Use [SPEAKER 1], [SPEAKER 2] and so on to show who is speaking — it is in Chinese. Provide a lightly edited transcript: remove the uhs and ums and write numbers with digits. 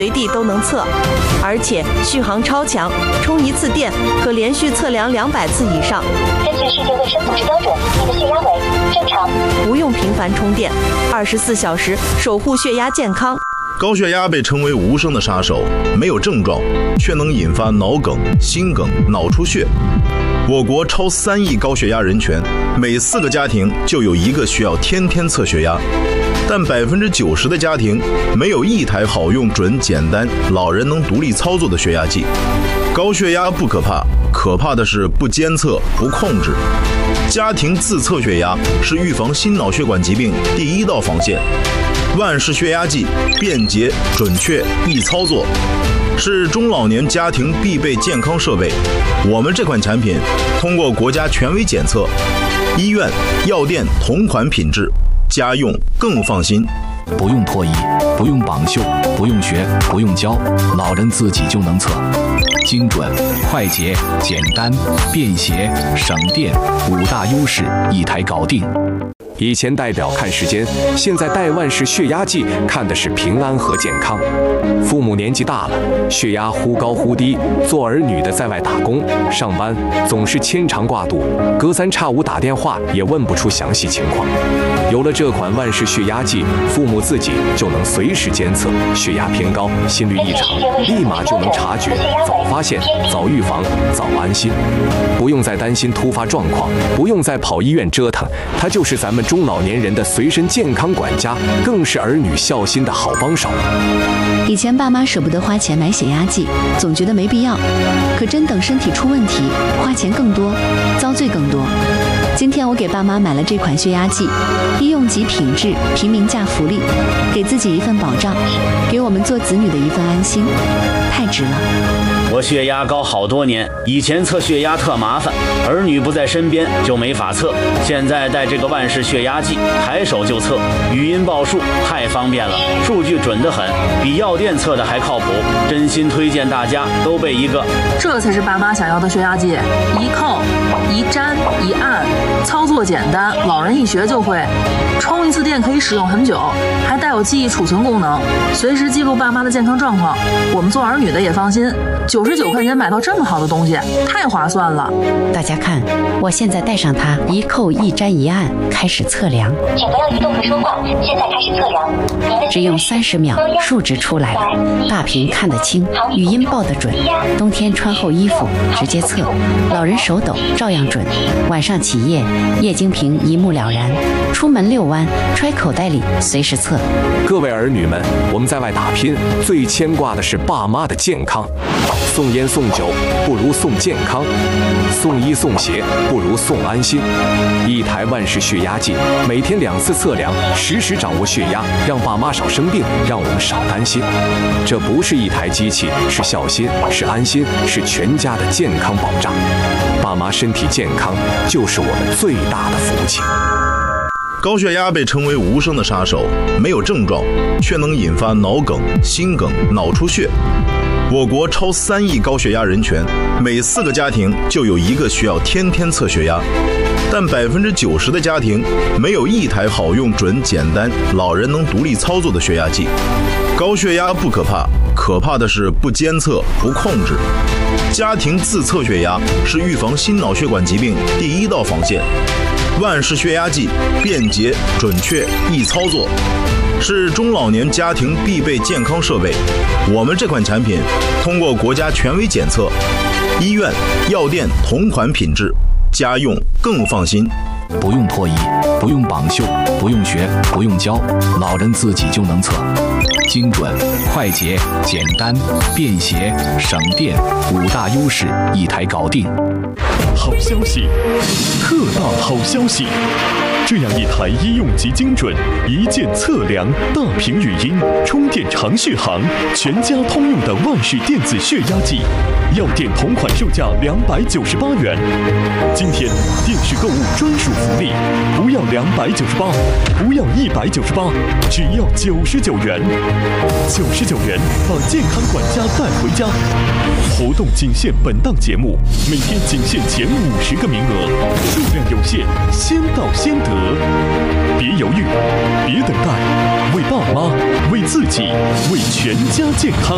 [SPEAKER 1] 随地都能测，而且续航超强，充一次电可连续测量200次以上。
[SPEAKER 2] 根据世界卫生组织标准，你的血压为正常，
[SPEAKER 1] 不用频繁充电，24小时守护血压健康。
[SPEAKER 3] 高血压被称为无声的杀手，没有症状，却能引发脑梗、心梗、脑出血。我国超3亿高血压人群，每4个家庭就有1个需要天天测血压。但90%的家庭没有一台好用、准、简单、老人能独立操作的血压计。高血压不可怕，可怕的是不监测、不控制。家庭自测血压是预防心脑血管疾病第1道防线。万氏血压计便捷、准确、易操作，是中老年家庭必备健康设备。我们这款产品通过国家权威检测，医院、药店同款品质，家用更放心。
[SPEAKER 4] 不用脱衣，不用绑袖，不用学，不用教，老人自己就能测。精准、快捷、简单、便携、省电，5大优势一台搞定。以前戴表看时间，现在戴万氏血压计看的是平安和健康。父母年纪大了，血压忽高忽低，做儿女的在外打工上班，总是牵肠挂肚，隔3差5打电话也问不出详细情况。有了这款万氏血压计，父母自己就能随时监测血压偏高、心率异常，立马就能察觉，早发现、早预防、早安心。不用再担心突发状况，不用再跑医院折腾，它就是咱们中老年人的随身健康管家，更是儿女孝心的好帮手。
[SPEAKER 5] 以前爸妈舍不得花钱买血压计，总觉得没必要，可真等身体出问题，花钱更多，遭罪更多。今天我给爸妈买了这款血压计，医用级品质，平民价福利，给自己一份保障，给我们做子女的一份安心，太值了。
[SPEAKER 6] 我血压高好多年，以前测血压特麻烦，儿女不在身边就没法测。现在带这个万氏血压计，抬手就测，语音报数，太方便了，数据准得很，比药店测的还靠谱。真心推荐大家都备一个。
[SPEAKER 7] 这才是爸妈想要的血压计，一扣、一粘、一按，操作简单，老人一学就会。充一次电可以使用很久，还带有记忆储存功能，随时记录爸妈的健康状况。我们做儿女的也放心。99块钱买到这么好的东西，太划算了！
[SPEAKER 8] 大家看，我现在带上它，一扣一粘一按，开始测量。
[SPEAKER 2] 请不要移动和说话，现在开始测量。
[SPEAKER 8] 只用30秒，数值出来了，大屏看得清，语音报得准。冬天穿厚衣服直接测，老人手抖照样准。晚上起夜，液晶屏一目了然。出门遛弯，揣口袋里随时测。
[SPEAKER 4] 各位儿女们，我们在外打拼，最牵挂的是爸妈的健康。送烟送酒不如送健康，送衣送鞋不如送安心。一台万氏血压计，每天2次测量，实时掌握血压，让爸妈少生病，让我们少担心。这不是一台机器，是孝心，是安心，是全家的健康保障。爸妈身体健康，就是我们最大的福气。
[SPEAKER 3] 高血压被称为无声的杀手，没有症状，却能引发脑梗、心梗、脑出血。我国超3亿高血压人群，每4个家庭就有1个需要天天测血压。但90%的家庭没有一台好用、准、简单、老人能独立操作的血压计。高血压不可怕，可怕的是不监测、不控制。家庭自测血压是预防心脑血管疾病第1道防线。万氏血压计便捷、准确、易操作，是中老年家庭必备健康设备。我们这款产品通过国家权威检测，医院、药店同款品质，家用更放心。
[SPEAKER 4] 不用脱衣，不用绑袖，不用学，不用教，老人自己就能测。精准、快捷、简单、便携、省电，5大优势一台搞定。
[SPEAKER 9] 好消息，特大好消息！这样一台医用级精准、一键测量、大屏语音、充电长续航、全家通用的万氏电子血压计，药店同款售价298元。今天电视购物专属福利，不要298，不要198，只要99元。99元把健康管家带回家。活动仅限本档节目，每天仅限前50个名额，数量有限，先到先得。别犹豫，别等待，为爸妈、为自己、为全家健康。